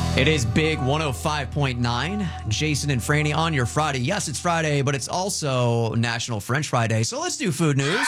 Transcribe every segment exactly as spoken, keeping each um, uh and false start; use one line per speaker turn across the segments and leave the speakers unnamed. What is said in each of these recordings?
It is Big one oh five point nine. Jason and Franny on your Friday. Yes, it's Friday, but it's also National French Fry Day. So let's do food news.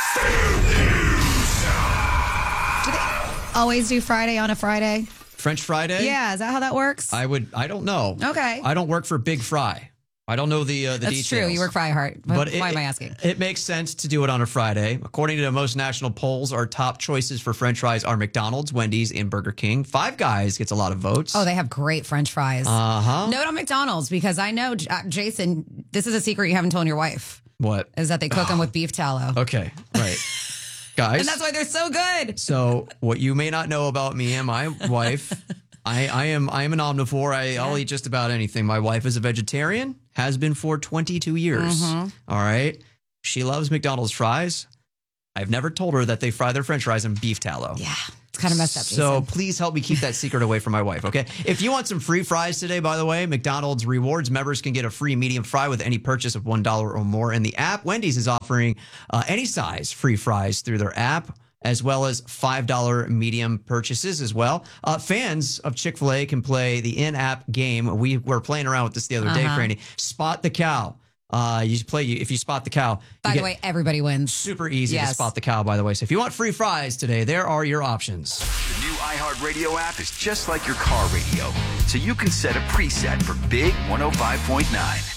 Do they always do Friday on a Friday?
French Friday?
Yeah, is that how that works?
I would. I don't know.
Okay.
I don't work for Big Fry. I don't know the uh, the
That's
details.
true. You work Fry Heart. But,
But
why
it,
am I asking?
It makes sense to do it on a Friday. According to most national polls, our top choices for French fries are McDonald's, Wendy's, and Burger King. Five Guys gets a lot of votes.
Oh, they have great French fries.
Uh huh.
Note on McDonald's, because I know, uh, Jason, this is a secret you haven't told your wife,
What?
is that they cook them with beef tallow.
Okay. Right. Guys.
And that's why they're so good.
So what you may not know about me and my wife, I, I am I am an omnivore. I, I'll eat just about anything. My wife is a vegetarian, has been for twenty-two years.
Mm-hmm.
All right. She loves McDonald's fries. I've never told her that they fry their French fries in beef tallow.
Yeah, it's kind of messed up, Jason.
So please help me keep that secret away from my wife, okay? If you want some free fries today, by the way, McDonald's Rewards members can get a free medium fry with any purchase of one dollar or more in the app. Wendy's is offering uh, any size free fries through their app, as well as five dollar medium purchases as well. Uh, fans of Chick-fil-A can play the in-app game. We were playing around with this the other day,
Uh-huh.
Franny. Spot the cow. Uh, you play if you spot the cow.
By
you
the
get
way, everybody wins.
super easy to
Yes.
spot the cow, by the way. So if you want free fries today, there are your options.
The new iHeartRadio app is just like your car radio, so you can set a preset for Big one oh five point nine.